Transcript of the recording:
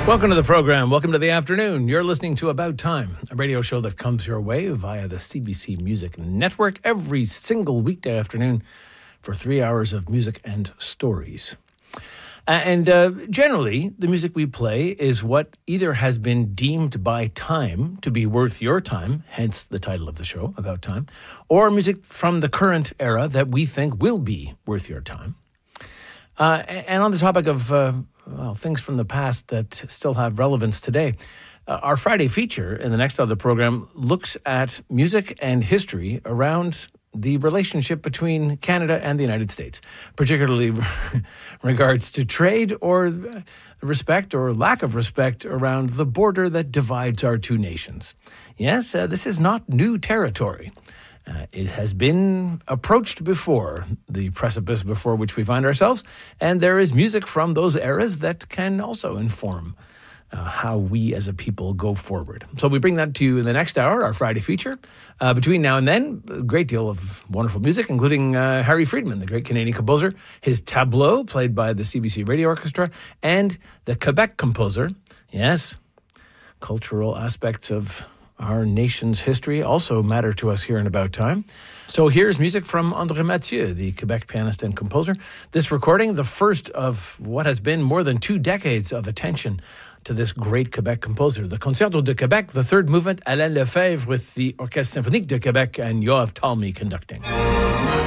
Welcome to the program. Welcome to the afternoon. You're listening to About Time, a radio show that comes your way via the CBC Music Network every single weekday afternoon for 3 hours of music and stories. And generally, the music we play is what either has been deemed by time to be worth your time, hence the title of the show, About Time, or music from the current era that we think will be worth your time. And on the topic of things from the past that still have relevance today, our Friday feature in the next hour of the program looks at music and history around the relationship between Canada and the United States, particularly regards to trade or respect or lack of respect around the border that divides our two nations. Yes, this is not new territory. It has been approached before, the precipice before which we find ourselves, and there is music from those eras that can also inform how we as a people go forward. So we bring that to you in the next hour, our Friday feature. Between now and then, a great deal of wonderful music, including Harry Friedman, the great Canadian composer, his tableau, played by the CBC Radio Orchestra, and the Quebec composer. Yes, cultural aspects of our nation's history also matter to us here in About Time. So here's music from André Mathieu, the Quebec pianist and composer. This recording, the first of what has been more than 2 decades of attention to this great Quebec composer. The Concerto de Québec, the third movement, Alain Lefebvre with the Orchestre Symphonique de Québec and Yoav Talmy conducting.